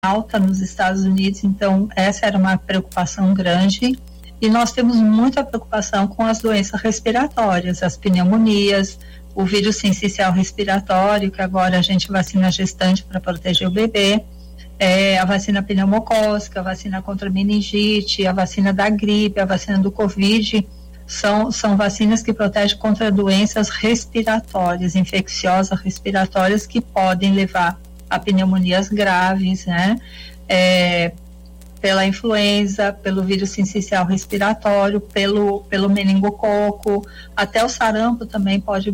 alta nos Estados Unidos, então essa era uma preocupação grande. E nós temos muita preocupação com as doenças respiratórias, as pneumonias, o vírus sincicial respiratório, que agora a gente vacina a gestante para proteger o bebê, a vacina pneumocócica, a vacina contra a meningite, a vacina da gripe, a vacina do Covid, são vacinas que protegem contra doenças respiratórias, infecciosas respiratórias, que podem levar a pneumonias graves, né? Pela influenza, pelo vírus sincicial respiratório, pelo meningococo, até o sarampo também pode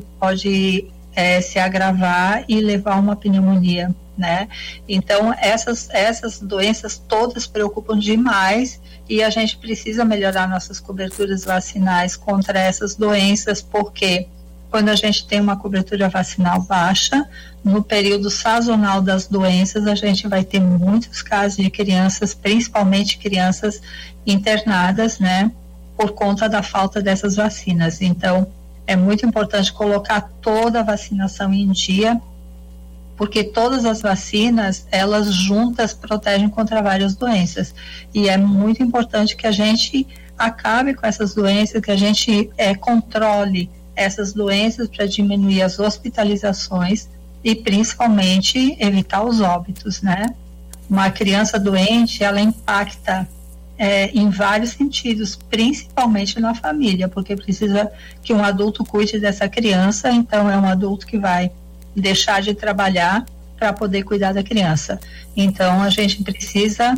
se agravar e levar a uma pneumonia, né? Então essas doenças todas preocupam demais e a gente precisa melhorar nossas coberturas vacinais contra essas doenças, porque quando a gente tem uma cobertura vacinal baixa, no período sazonal das doenças, a gente vai ter muitos casos de crianças, principalmente crianças internadas, né, por conta da falta dessas vacinas. Então, é muito importante colocar toda a vacinação em dia, porque todas as vacinas, elas juntas protegem contra várias doenças. E é muito importante que a gente acabe com essas doenças, que a gente controle essas doenças para diminuir as hospitalizações e principalmente evitar os óbitos, né? Uma criança doente, ela impacta em vários sentidos, principalmente na família, porque precisa que um adulto cuide dessa criança, então é um adulto que vai deixar de trabalhar para poder cuidar da criança. Então a gente precisa,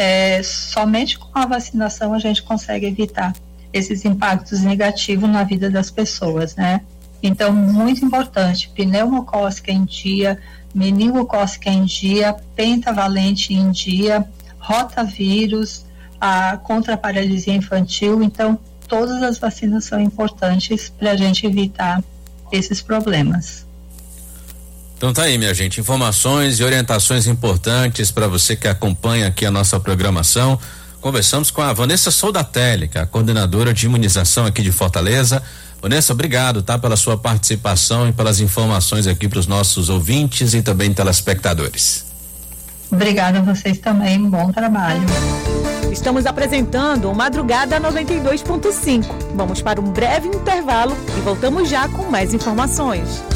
somente com a vacinação a gente consegue evitar esses impactos negativos na vida das pessoas, né? Então, muito importante, pneumocócica em dia, meningocócica em dia, pentavalente em dia, rotavírus, contra a paralisia infantil. Então, todas as vacinas são importantes para a gente evitar esses problemas. Então tá aí, minha gente, informações e orientações importantes para você que acompanha aqui a nossa programação. Conversamos com a Vanessa Soldatelli, que é a coordenadora de imunização aqui de Fortaleza. Vanessa, obrigado, tá, pela sua participação e pelas informações aqui para os nossos ouvintes e também telespectadores. Obrigada a vocês também, bom trabalho. Estamos apresentando o Madrugada 92.5. Vamos para um breve intervalo e voltamos já com mais informações.